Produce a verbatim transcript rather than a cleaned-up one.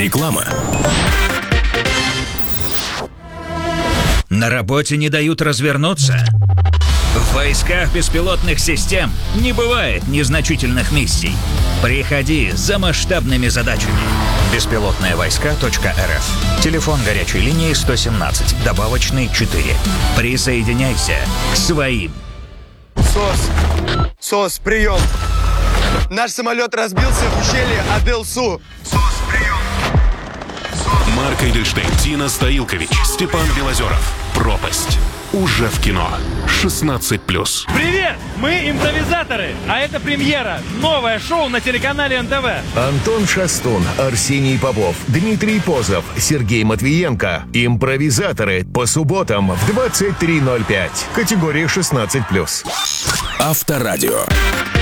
Реклама. На работе не дают развернуться? В войсках беспилотных систем не бывает незначительных миссий. Приходи за масштабными задачами. беспилотные войска точка эр эф. Телефон горячей линии сто семнадцать, добавочный четыре. Присоединяйся к своим. СОС. СОС, прием. Наш самолет разбился в ущелье Адел-Су. СОС, прием. СОС. Марк Эйдельштейн, Тина Стоилкович, Степан Белозеров. «Пропасть». Уже в кино. шестнадцать плюс. Привет! Мы импровизаторы, а это премьера. Новое шоу на телеканале эн тэ вэ. Антон Шастун, Арсений Попов, Дмитрий Позов, Сергей Матвиенко. Импровизаторы по субботам в двадцать три ноль пять. Категория шестнадцать плюс. Авторадио.